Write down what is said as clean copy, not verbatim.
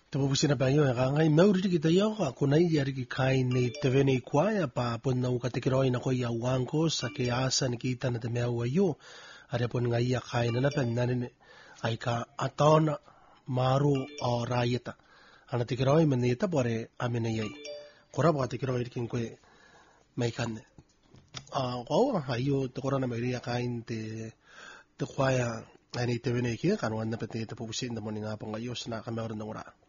Tapusin na ba yun? Ngay mauri kita yaw ka. Kunay yari ki kain ni tevene kwaya pa pun na ukatikiroy na ko yawan ko sa kiyasa nakita na tamewa yu. Ada pun ngay ya kain na napen nanin ay ka aton maru o rayeta. Ana tikiroy manita pore amin na yay. Kura pa tikiroy kin kwe may kan. Ko ayo tukura na may riya kain te kwaya. Ani tevene ki kanwan na pati tapusin na mo ni nga pang ayos na kamera na ura.